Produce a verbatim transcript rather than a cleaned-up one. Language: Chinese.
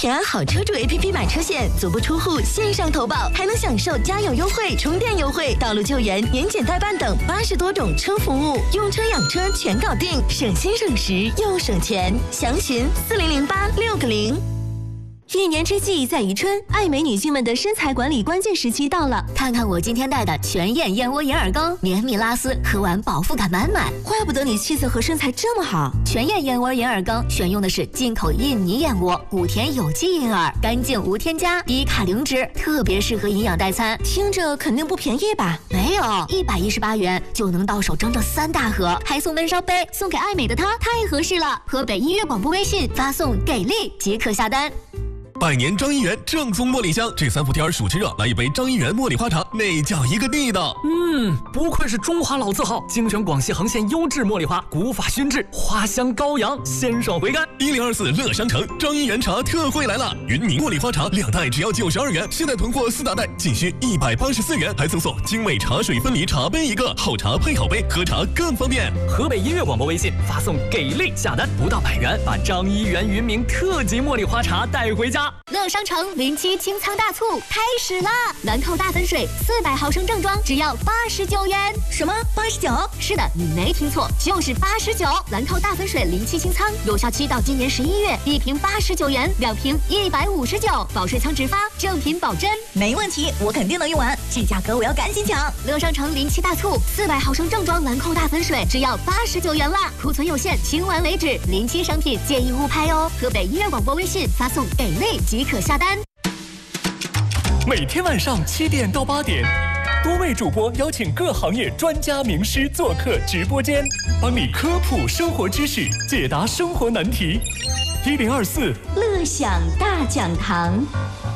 平安好车主 A P P 买车险，足不出户线上投保，还能享受加油优惠、充电优惠、道路救援、年检代办等八十多种车服务，用车养车全搞定，省心省时又省钱。详询四零零八六个零。一年之计在于春，爱美女性们的身材管理关键时期到了。 看看我今天带的全燕燕窝银耳羹，绵密拉丝，喝完饱腹感满满。 怪不得你气色和身材这么好。 全燕燕窝银耳羹选用的是进口印尼燕窝，谷田有机银耳，干净无添加，低卡零脂，特别适合营养代餐。 听着肯定不便宜吧？ 没有，一百一十八元就能到手整整三大盒，还送温烧杯，送给爱美的她太合适了。河北音乐广播微信发送给力即可下单。 百年张一元正宗茉莉香，这三伏天暑气热，来一杯张一元茉莉花茶，那叫一个地道。 嗯，不愧是中华老字号，精选广西横县优质茉莉花，古法熏制，花香高扬，鲜爽回甘。 一零二四乐商城张一元茶特惠来了，云宁茉莉花茶两袋只要九十二元，现在囤货四大袋仅需一百八十四元，还赠送精美茶水分离茶杯一个，好茶配好杯，喝茶更方便。 河北音乐广播微信发送给力下单，不到百元，把张一元云茗特级茉莉花茶带回家。 乐商城零七清仓大促开始啦！兰蔻大粉水四百毫升正装只要八十九元。 什么八十九？ 是的，你没听错，就是八十九。兰蔻大粉水零七清仓有效期到今年十一月，一瓶八十九元，两瓶一百五十九，保税仓直发，正品保真。 没问题，我肯定能用完，这价格我要赶紧抢。 乐商城零七大促，四百毫升正装兰蔻大粉水只要八十九元啦，库存有限，清完为止。零七商品建议勿拍哦。河北音乐广播微信发送给力即可下单。 每天晚上七点到八点，多位主播邀请各行业专家名师做客直播间，帮你科普生活知识，解答生活难题。一零二四乐享大讲堂。